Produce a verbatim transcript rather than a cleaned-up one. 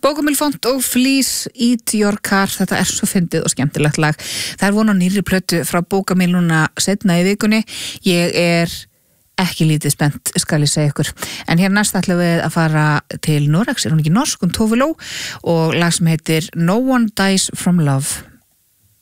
Bókamil Font og Fleece, Eat Your Car, þetta er svo fyndið og skemmtilegt lag. Það er von á nýrri plötu frá Bókamil núna seinna í vikunni. Ég er ekki lítið spennt, skal ég segja ykkur. En hér næst ætlum við að fara til Noregs, er hún ekki norsk, hún Tove Lo, og lag sem heitir No One Dies From Love.